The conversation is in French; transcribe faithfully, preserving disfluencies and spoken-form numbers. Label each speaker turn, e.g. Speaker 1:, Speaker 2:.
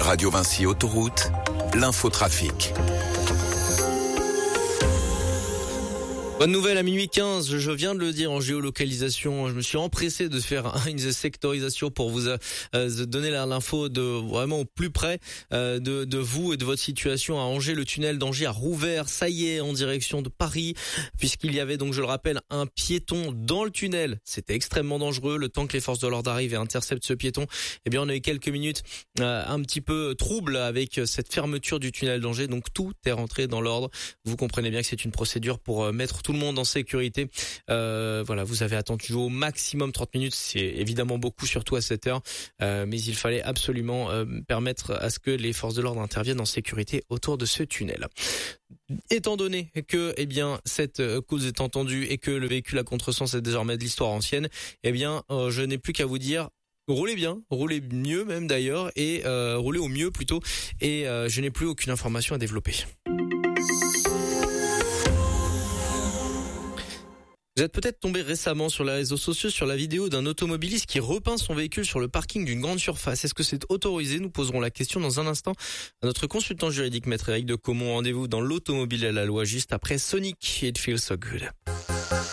Speaker 1: Radio Vinci Autoroute, l'infotrafic.
Speaker 2: Bonne nouvelle à minuit quinze, je viens de le dire en géolocalisation, je me suis empressé de faire une sectorisation pour vous euh, donner l'info de vraiment au plus près euh, de, de vous et de votre situation à Angers. Le tunnel d'Angers a rouvert, ça y est, en direction de Paris, puisqu'il y avait donc, je le rappelle, un piéton dans le tunnel. C'était extrêmement dangereux, le temps que les forces de l'ordre arrivent et interceptent ce piéton. Eh bien, on a eu quelques minutes euh, un petit peu troubles avec cette fermeture du tunnel d'Angers, donc tout est rentré dans l'ordre. Vous comprenez bien que c'est une procédure pour euh, mettre tout le monde en sécurité. Euh, voilà, vous avez attendu au maximum trente minutes, c'est évidemment beaucoup, surtout à cette heure, euh, mais il fallait absolument euh, permettre à ce que les forces de l'ordre interviennent en sécurité autour de ce tunnel. Étant donné que, eh bien, cette cause est entendue et que le véhicule à contresens est désormais de l'histoire ancienne, eh bien, euh, je n'ai plus qu'à vous dire, roulez bien, roulez mieux même d'ailleurs, et euh, roulez au mieux plutôt, et euh, je n'ai plus aucune information à développer. Vous êtes peut-être tombé récemment sur les réseaux sociaux sur la vidéo d'un automobiliste qui repeint son véhicule sur le parking d'une grande surface. Est-ce que c'est autorisé? Nous poserons la question dans un instant à notre consultant juridique, Maître Éric de Caumont. Rendez-vous dans l'automobile à la loi juste après Sonic, It Feels So Good.